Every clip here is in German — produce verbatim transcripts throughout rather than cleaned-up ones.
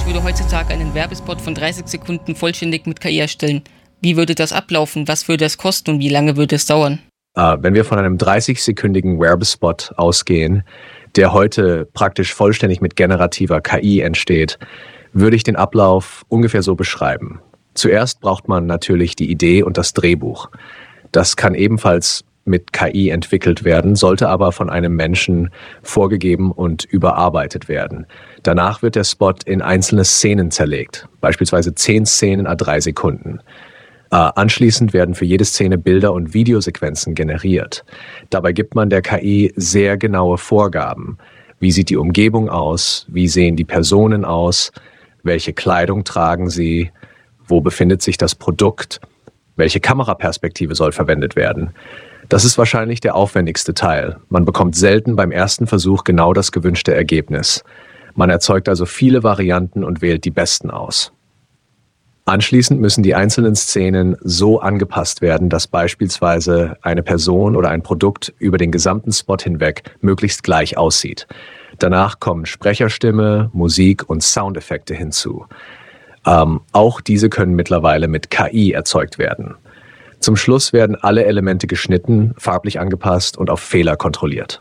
Ich würde heutzutage einen Werbespot von dreißig Sekunden vollständig mit K I erstellen. Wie würde das ablaufen? Was würde es kosten und wie lange würde es dauern? Uh, wenn wir von einem dreißig-sekündigen Werbespot ausgehen, der heute praktisch vollständig mit generativer K I entsteht, würde ich den Ablauf ungefähr so beschreiben. Zuerst braucht man natürlich die Idee und das Drehbuch. Das kann ebenfalls mit K I entwickelt werden, sollte aber von einem Menschen vorgegeben und überarbeitet werden. Danach wird der Spot in einzelne Szenen zerlegt, beispielsweise zehn Szenen à drei Sekunden. Äh, anschließend werden für jede Szene Bilder und Videosequenzen generiert. Dabei gibt man der K I sehr genaue Vorgaben. Wie sieht die Umgebung aus? Wie sehen die Personen aus? Welche Kleidung tragen sie? Wo befindet sich das Produkt? Welche Kameraperspektive soll verwendet werden? Das ist wahrscheinlich der aufwendigste Teil. Man bekommt selten beim ersten Versuch genau das gewünschte Ergebnis. Man erzeugt also viele Varianten und wählt die besten aus. Anschließend müssen die einzelnen Szenen so angepasst werden, dass beispielsweise eine Person oder ein Produkt über den gesamten Spot hinweg möglichst gleich aussieht. Danach kommen Sprecherstimme, Musik und Soundeffekte hinzu. Ähm, auch diese können mittlerweile mit K I erzeugt werden. Zum Schluss werden alle Elemente geschnitten, farblich angepasst und auf Fehler kontrolliert.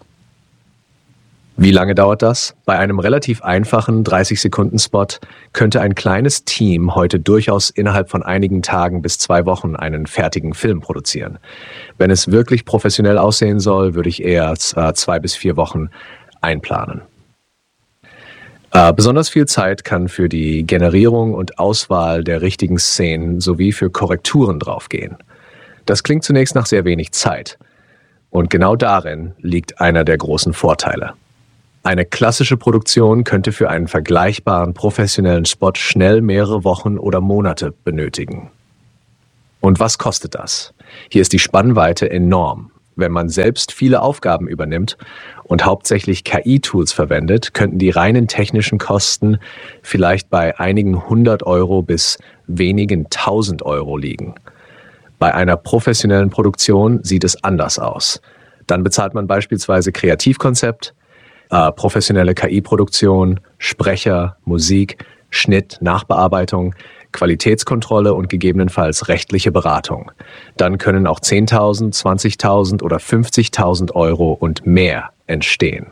Wie lange dauert das? Bei einem relativ einfachen dreißig-Sekunden-Spot könnte ein kleines Team heute durchaus innerhalb von einigen Tagen bis zwei Wochen einen fertigen Film produzieren. Wenn es wirklich professionell aussehen soll, würde ich eher äh, zwei bis vier Wochen einplanen. Äh, besonders viel Zeit kann für die Generierung und Auswahl der richtigen Szenen sowie für Korrekturen draufgehen. Das klingt zunächst nach sehr wenig Zeit. Und genau darin liegt einer der großen Vorteile. Eine klassische Produktion könnte für einen vergleichbaren professionellen Spot schnell mehrere Wochen oder Monate benötigen. Und was kostet das? Hier ist die Spannweite enorm. Wenn man selbst viele Aufgaben übernimmt und hauptsächlich K I-Tools verwendet, könnten die reinen technischen Kosten vielleicht bei einigen hundert Euro bis wenigen tausend Euro liegen. Bei einer professionellen Produktion sieht es anders aus. Dann bezahlt man beispielsweise Kreativkonzept, äh, professionelle K I-Produktion, Sprecher, Musik, Schnitt, Nachbearbeitung, Qualitätskontrolle und gegebenenfalls rechtliche Beratung. Dann können auch zehntausend, zwanzigtausend oder fünfzigtausend Euro und mehr entstehen.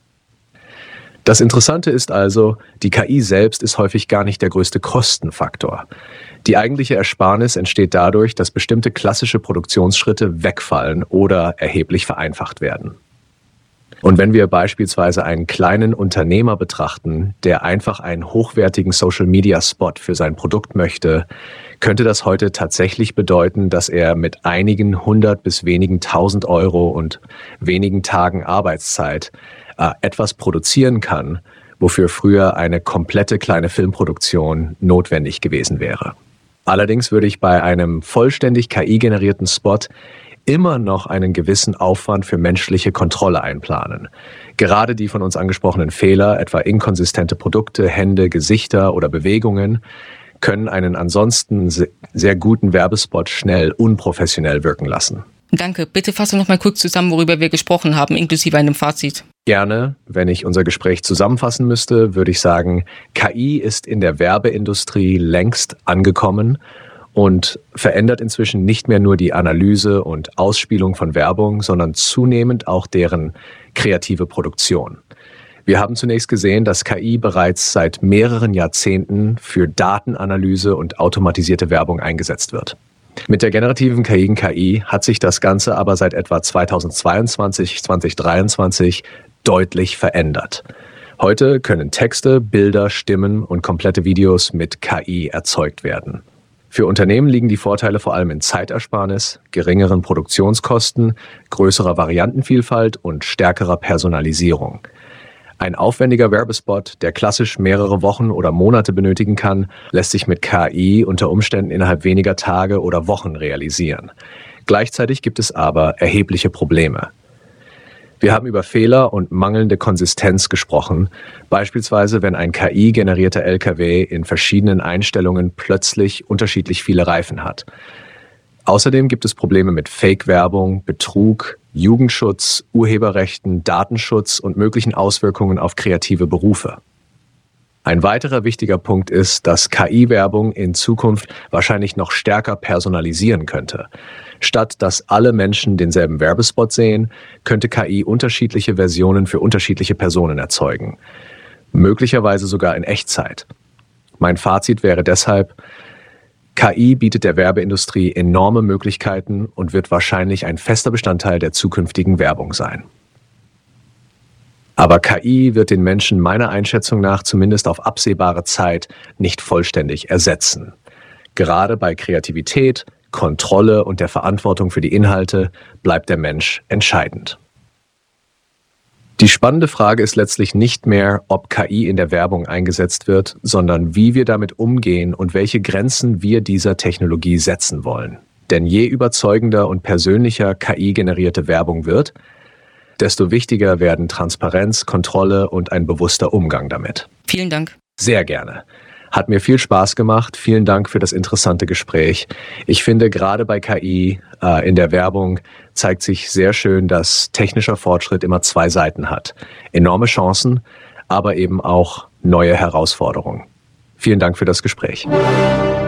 Das Interessante ist also, die K I selbst ist häufig gar nicht der größte Kostenfaktor. Die eigentliche Ersparnis entsteht dadurch, dass bestimmte klassische Produktionsschritte wegfallen oder erheblich vereinfacht werden. Und wenn wir beispielsweise einen kleinen Unternehmer betrachten, der einfach einen hochwertigen Social-Media-Spot für sein Produkt möchte, könnte das heute tatsächlich bedeuten, dass er mit einigen hundert bis wenigen tausend Euro und wenigen Tagen Arbeitszeit äh, etwas produzieren kann, wofür früher eine komplette kleine Filmproduktion notwendig gewesen wäre. Allerdings würde ich bei einem vollständig K I-generierten Spot immer noch einen gewissen Aufwand für menschliche Kontrolle einplanen. Gerade die von uns angesprochenen Fehler, etwa inkonsistente Produkte, Hände, Gesichter oder Bewegungen, können einen ansonsten sehr guten Werbespot schnell unprofessionell wirken lassen. Danke. Bitte fasse noch mal kurz zusammen, worüber wir gesprochen haben, inklusive einem Fazit. Gerne. Wenn ich unser Gespräch zusammenfassen müsste, würde ich sagen, K I ist in der Werbeindustrie längst angekommen und verändert inzwischen nicht mehr nur die Analyse und Ausspielung von Werbung, sondern zunehmend auch deren kreative Produktion. Wir haben zunächst gesehen, dass K I bereits seit mehreren Jahrzehnten für Datenanalyse und automatisierte Werbung eingesetzt wird. Mit der generativen K I hat sich das Ganze aber seit etwa zweitausendzweiundzwanzig, zweitausenddreiundzwanzig deutlich verändert. Heute können Texte, Bilder, Stimmen und komplette Videos mit K I erzeugt werden. Für Unternehmen liegen die Vorteile vor allem in Zeitersparnis, geringeren Produktionskosten, größerer Variantenvielfalt und stärkerer Personalisierung. Ein aufwendiger Werbespot, der klassisch mehrere Wochen oder Monate benötigen kann, lässt sich mit K I unter Umständen innerhalb weniger Tage oder Wochen realisieren. Gleichzeitig gibt es aber erhebliche Probleme. Wir haben über Fehler und mangelnde Konsistenz gesprochen, beispielsweise wenn ein K I-generierter L K W in verschiedenen Einstellungen plötzlich unterschiedlich viele Reifen hat. Außerdem gibt es Probleme mit Fake-Werbung, Betrug, Jugendschutz, Urheberrechten, Datenschutz und möglichen Auswirkungen auf kreative Berufe. Ein weiterer wichtiger Punkt ist, dass K I-Werbung in Zukunft wahrscheinlich noch stärker personalisieren könnte. Statt dass alle Menschen denselben Werbespot sehen, könnte K I unterschiedliche Versionen für unterschiedliche Personen erzeugen. Möglicherweise sogar in Echtzeit. Mein Fazit wäre deshalb, K I bietet der Werbeindustrie enorme Möglichkeiten und wird wahrscheinlich ein fester Bestandteil der zukünftigen Werbung sein. Aber K I wird den Menschen meiner Einschätzung nach zumindest auf absehbare Zeit nicht vollständig ersetzen. Gerade bei Kreativität, Kontrolle und der Verantwortung für die Inhalte bleibt der Mensch entscheidend. Die spannende Frage ist letztlich nicht mehr, ob K I in der Werbung eingesetzt wird, sondern wie wir damit umgehen und welche Grenzen wir dieser Technologie setzen wollen. Denn je überzeugender und persönlicher K I-generierte Werbung wird, desto wichtiger werden Transparenz, Kontrolle und ein bewusster Umgang damit. Vielen Dank. Sehr gerne. Hat mir viel Spaß gemacht. Vielen Dank für das interessante Gespräch. Ich finde, gerade bei K I äh, in der Werbung zeigt sich sehr schön, dass technischer Fortschritt immer zwei Seiten hat. Enorme Chancen, aber eben auch neue Herausforderungen. Vielen Dank für das Gespräch.